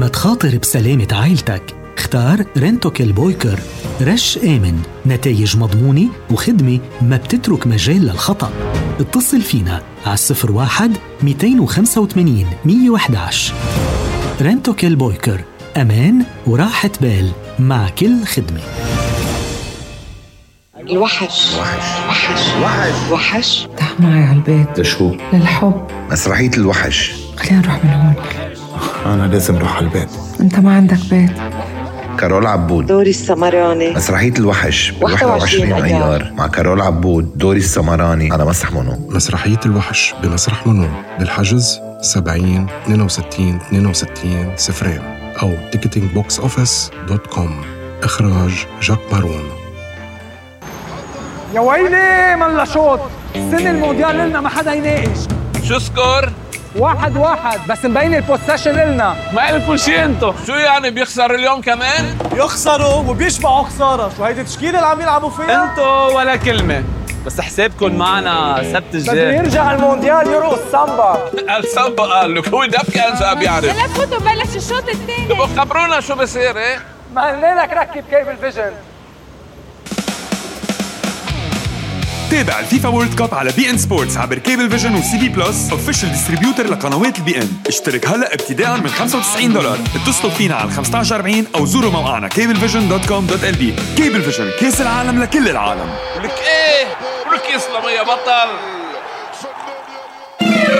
ما تخاطر بسلامة عائلتك اختار رنتوكيل بويكر. رش آمن، نتائج مضمونة وخدمة ما بتترك مجال للخطأ. اتصل فينا على 01-285-111. رنتوكيل بويكر، أمان وراحة بال مع كل خدمة. الوحش تعال معي على البيت. لشو؟ للحب. مسرحية الوحش. خلينا نروح من هون. أنا لازم أروح على البيت. أنت ما عندك بيت. كارول عبود، دوري السمراني. مسرحية الوحش 21 أيار مع كارول عبود، دوري السمراني على مسرح منو. مسرحية الوحش بمسرح منو بالحجز 70 62 62 0 أو ticketingboxoffice.com. إخراج جاك بارون. يا ويلي من لشوط السنة المونديال لنا ما حدا يناقش. شو سكور؟ 1-1 بس مبين البوسيشن لنا. ما قلكوا شي انتو. شو يعني بيخسر اليوم كمان؟ يخسروا وبيشبعوا خسارة. شو هيدي التشكيلة اللي عم يلعبوا فيها؟ انتو ولا كلمة، بس حسابكم معنا سبت الجاي. بده يرجع المونديال يرقص سامبا. السامبا قال لك هو دبكة انسى بيعرف. هلا فوتوا بلش الشوط الثاني. تبقوا خبرونا شو بصير. ايه ما قلنا لك ركب كيبل فيجن. تابع الفيفا وورلد كاب على بي ان سبورتس عبر كيبل فيجن وسي بي بلس، اوفيشال ديستريبيوتر لقنوات البي ان. اشترك هلا ابتداء من $95. اتصلوا فينا على 1540 او زوروا موقعنا cablevision.com.lb. كيبل فيجن، كاس العالم لكل العالم. ولك ايه ولك يسلم يا بطل.